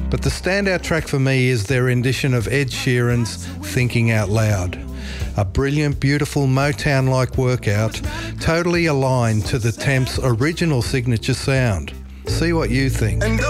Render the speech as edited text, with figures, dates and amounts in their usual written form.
But the standout track for me is their rendition of Ed Sheeran's Thinking Out Loud. A brilliant, beautiful Motown-like workout, totally aligned to the Temps' original signature sound. See what you think.